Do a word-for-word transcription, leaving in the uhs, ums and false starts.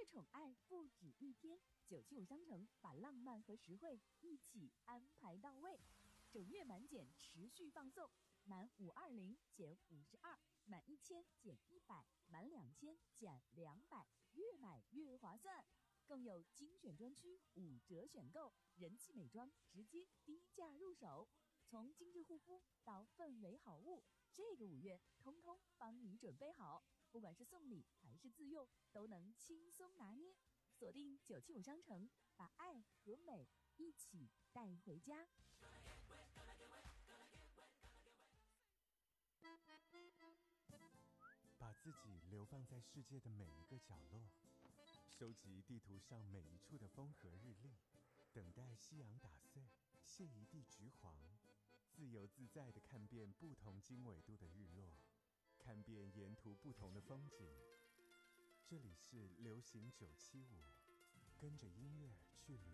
宠爱不止一天，九七五商城把浪漫和实惠一起安排到位。整月满减持续放送，满五二零减五十二，满一千减一百，满两千减两百，越买越划算。更有精选专区五折选购，人气美妆直接低价入手。从精致护肤到氛围好物，这个五月通通帮你准备好，不管是送礼还是自用，都能轻松拿捏。锁定九七五商城，把爱和美一起带回家。 把自己流放在世界的每一个角落，收集地图上每一处的风和日丽，等待夕阳打碎，谢一地橘黄，自由自在地看遍不同经纬度的日落，看遍沿途不同的风景。这里是流行九七五，跟着音乐去旅